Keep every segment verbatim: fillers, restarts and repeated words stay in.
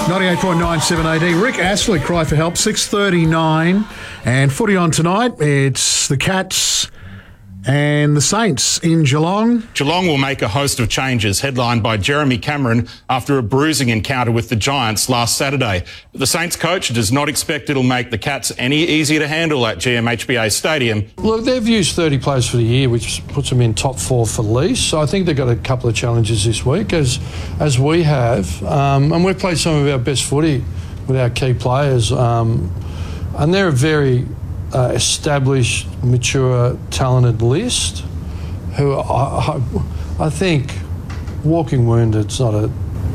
ninety-eight point nine seven A D. Rick Astley, Cry for Help, six thirty-nine. And footy on tonight, it's the Cats and the Saints in Geelong. Geelong will make a host of changes, headlined by Jeremy Cameron after a bruising encounter with the Giants last Saturday. But the Saints coach does not expect it'll make the Cats any easier to handle at G M H B A Stadium. Look, they've used thirty players for the year, which puts them in top four for least. So I think they've got a couple of challenges this week, as as we have. Um, and we've played some of our best footy with our key players. Um, and they're a very uh, established, mature, talented list who I, I, I think walking wounded is not a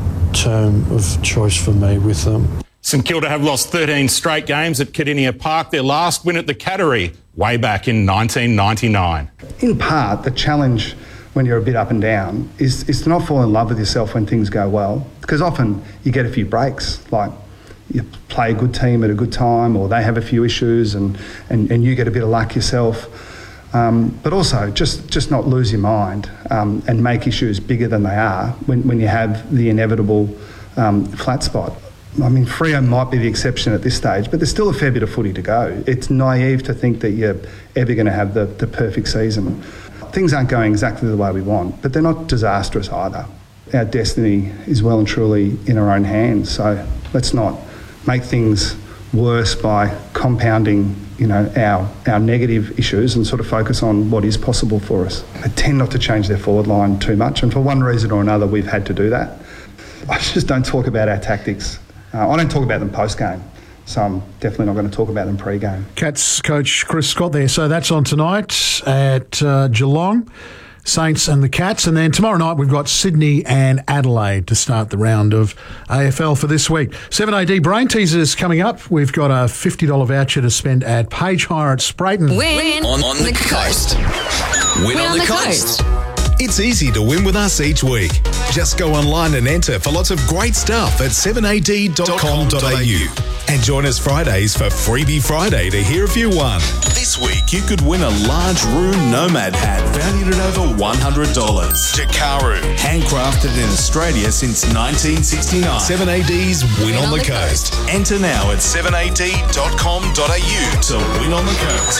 term of choice for me with them. St Kilda have lost thirteen straight games at Cardinia Park, their last win at the Cattery way back in nineteen ninety-nine. In part, the challenge when you're a bit up and down is, is to not fall in love with yourself when things go well, because often you get a few breaks, like you play a good team at a good time, or they have a few issues and, and, and you get a bit of luck yourself. Um, but also just, just not lose your mind um, and make issues bigger than they are when, when you have the inevitable um, flat spot. I mean, Freo might be the exception at this stage, but there's still a fair bit of footy to go. It's naive to think that you're ever going to have the, the perfect season. Things aren't going exactly the way we want, but they're not disastrous either. Our destiny is well and truly in our own hands, so let's not make things worse by compounding, you know, our, our negative issues and sort of focus on what is possible for us. They tend not to change their forward line too much, and for one reason or another we've had to do that. I just don't talk about our tactics. Uh, I don't talk about them post-game, so I'm definitely not going to talk about them pre-game. Cats coach Chris Scott there. So that's on tonight at uh, Geelong, Saints and the Cats. And then tomorrow night we've got Sydney and Adelaide to start the round of A F L for this week. seven A D Brain Teasers coming up. We've got a fifty dollars voucher to spend at Page Hire at Sprayton. Win on, on the coast. Win, Win on, on the, the coast. coast. It's easy to win with us each week. Just go online and enter for lots of great stuff at seven a d dot com dot a u. And join us Fridays for Freebie Friday to hear if you won. This week, you could win a large Room Nomad hat valued at over one hundred dollars. Jakaru, handcrafted in Australia since nineteen sixty-nine. seven A D's Win, win on, on the, the coast. coast. Enter now at seven a d dot com dot a u to win on the coast.